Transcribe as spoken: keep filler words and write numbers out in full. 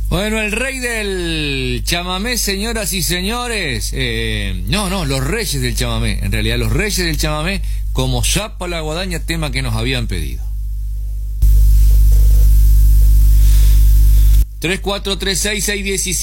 Bueno, el rey del chamamé, señoras y señores, eh, no, no, los reyes del chamamé, en realidad los reyes del chamamé, como Zapa la Guadaña, tema que nos habían pedido. tres cuatro tres seis seis uno siete